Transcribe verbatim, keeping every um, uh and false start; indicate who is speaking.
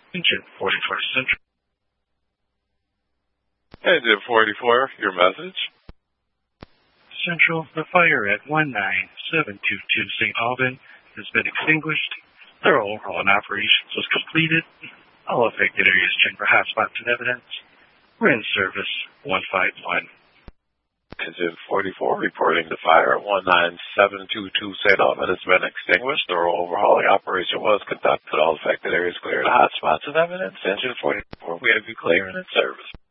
Speaker 1: Engine forty-four Central.
Speaker 2: Engine forty-four, your message.
Speaker 1: Central, the fire at one nine seven two two Saint Alban has been extinguished. Thorough overhaul and operations was completed. All affected areas checked for hotspots and evidence. We're in service one five one.
Speaker 2: Engine forty-four reporting the fire at one nine seven two two Saint Alban has been extinguished. Thorough overhauling operation was conducted. All affected areas cleared. Hotspots and evidence. Engine forty-four, we have you clear and in service.